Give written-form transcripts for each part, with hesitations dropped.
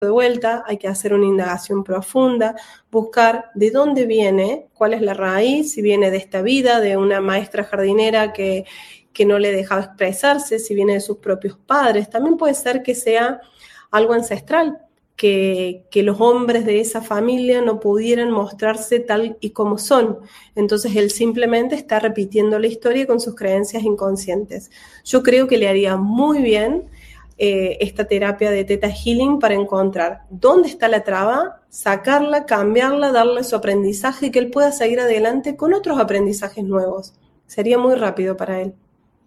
de vuelta, hay que hacer una indagación profunda, buscar de dónde viene, cuál es la raíz, si viene de esta vida, de una maestra jardinera que no le dejaba expresarse, si viene de sus propios padres. También puede ser que sea algo ancestral, que los hombres de esa familia no pudieran mostrarse tal y como son. Entonces él simplemente está repitiendo la historia con sus creencias inconscientes. Yo creo que le haría muy bien esta terapia de Theta Healing para encontrar dónde está la traba, sacarla, cambiarla, darle su aprendizaje y que él pueda seguir adelante con otros aprendizajes nuevos. Sería muy rápido para él.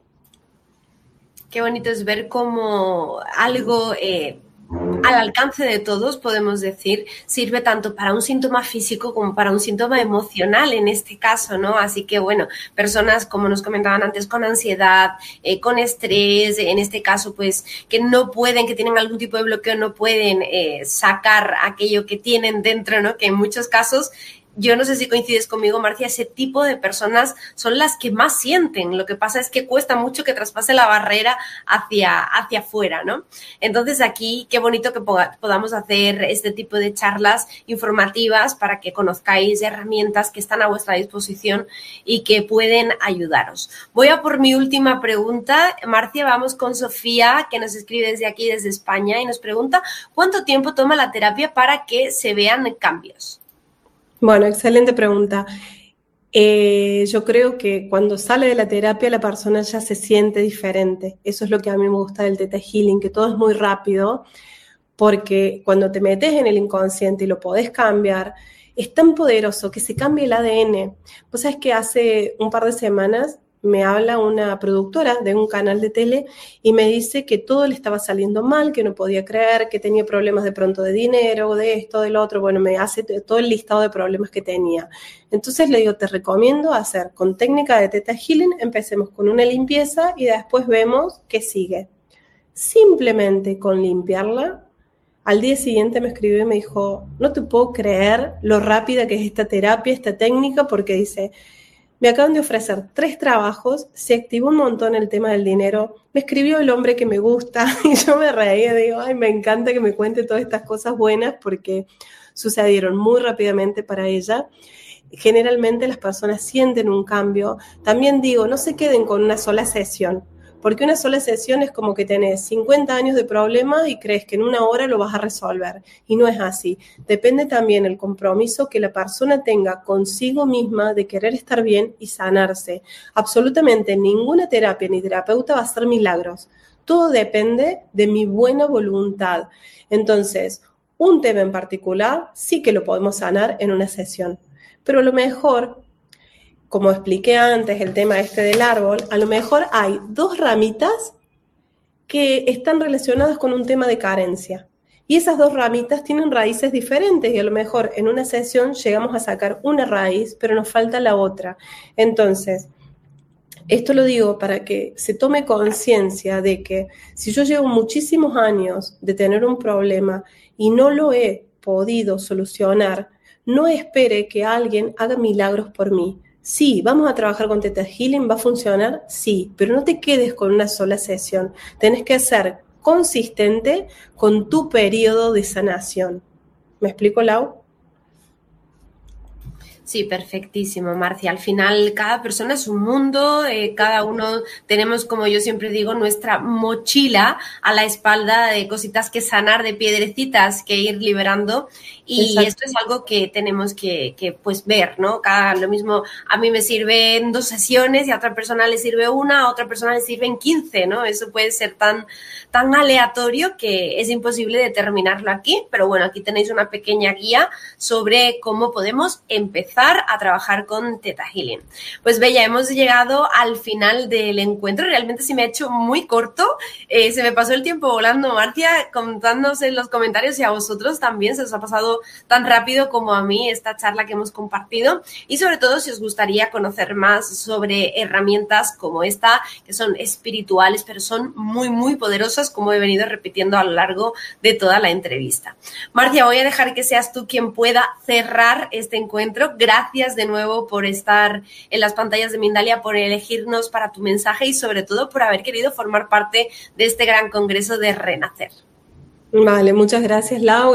Qué bonito es ver cómo algo al alcance de todos, podemos decir, sirve tanto para un síntoma físico como para un síntoma emocional en este caso, ¿no? Así que, bueno, personas, como nos comentaban antes, con ansiedad, con estrés, en este caso, pues, que no pueden, que tienen algún tipo de bloqueo, no pueden sacar aquello que tienen dentro, ¿no? Que en muchos casos, yo no sé si coincides conmigo, Marcia, ese tipo de personas son las que más sienten. Lo que pasa es que cuesta mucho que traspase la barrera hacia afuera, ¿no? Entonces aquí, qué bonito que podamos hacer este tipo de charlas informativas para que conozcáis herramientas que están a vuestra disposición y que pueden ayudaros. Voy a por mi última pregunta. Marcia, vamos con Sofía, que nos escribe desde aquí, desde España, y nos pregunta, ¿cuánto tiempo toma la terapia para que se vean cambios? Bueno, excelente pregunta. Yo creo que cuando sale de la terapia la persona ya se siente diferente. Eso es lo que a mí me gusta del Theta Healing, que todo es muy rápido, porque cuando te metes en el inconsciente y lo podés cambiar, es tan poderoso que se cambia el ADN. Vos sabés que hace un par de semanas me habla una productora de un canal de tele y me dice que todo le estaba saliendo mal, que no podía creer, que tenía problemas de pronto de dinero, de esto, del otro. Bueno, me hace todo el listado de problemas que tenía. Entonces le digo, te recomiendo hacer con técnica de Theta Healing, empecemos con una limpieza y después vemos qué sigue. Simplemente con limpiarla, al día siguiente me escribió y me dijo, no te puedo creer lo rápida que es esta terapia, esta técnica, porque dice, me acaban de ofrecer 3 trabajos, se activó un montón el tema del dinero, me escribió el hombre que me gusta y yo me reía, digo, ay, me encanta que me cuente todas estas cosas buenas porque sucedieron muy rápidamente para ella. Generalmente las personas sienten un cambio. También digo, no se queden con una sola sesión, porque una sola sesión es como que tenés 50 años de problema y crees que en una hora lo vas a resolver. Y no es así. Depende también el compromiso que la persona tenga consigo misma de querer estar bien y sanarse. Absolutamente ninguna terapia ni terapeuta va a hacer milagros. Todo depende de mi buena voluntad. Entonces, un tema en particular sí que lo podemos sanar en una sesión. Pero a lo mejor, como expliqué antes, el tema este del árbol, a lo mejor hay 2 ramitas que están relacionadas con un tema de carencia. Y esas 2 ramitas tienen raíces diferentes y a lo mejor en una sesión llegamos a sacar una raíz, pero nos falta la otra. Entonces, esto lo digo para que se tome conciencia de que si yo llevo muchísimos años de tener un problema y no lo he podido solucionar, no espere que alguien haga milagros por mí. Sí, vamos a trabajar con Theta Healing, ¿va a funcionar? Sí, pero no te quedes con una sola sesión. Tenés que ser consistente con tu periodo de sanación. ¿Me explico, Lau? Sí, perfectísimo, Marcia. Al final, cada persona es un mundo, cada uno tenemos, como yo siempre digo, nuestra mochila a la espalda de cositas que sanar, de piedrecitas que ir liberando. Y Exacto. esto es algo que tenemos que pues ver, ¿no? Lo mismo, a mí me sirven 2 sesiones y a otra persona le sirve una, a otra persona le sirven 15, ¿no? Eso puede ser tan aleatorio que es imposible determinarlo aquí. Pero bueno, aquí tenéis una pequeña guía sobre cómo podemos empezar a trabajar con Theta Healing. Pues Bella, hemos llegado al final del encuentro. Realmente se me ha hecho muy corto. Se me pasó el tiempo volando, Marcia, contándonos en los comentarios y a vosotros también se os ha pasado tan rápido como a mí esta charla que hemos compartido. Y sobre todo, si os gustaría conocer más sobre herramientas como esta, que son espirituales, pero son muy, muy poderosas, como he venido repitiendo a lo largo de toda la entrevista. Marcia, voy a dejar que seas tú quien pueda cerrar este encuentro. Gracias de nuevo por estar en las pantallas de Mindalia, por elegirnos para tu mensaje y sobre todo por haber querido formar parte de este gran congreso de Renacer. Vale, muchas gracias, Lau.